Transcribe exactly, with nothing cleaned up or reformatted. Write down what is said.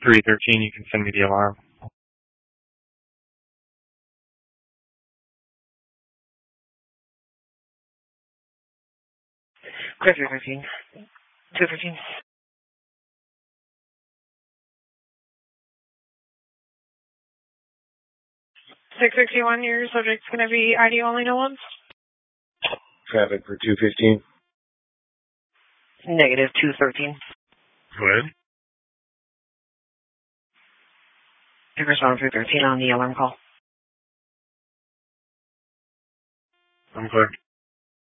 three thirteen, you can send me the alarm. Clear three thirteen. two thirteen. six sixty-one, your subject's going to be I D only, no ones? Traffic for two fifteen. Negative two thirteen. Go ahead. You respond three thirteen on the alarm call. I'm clear.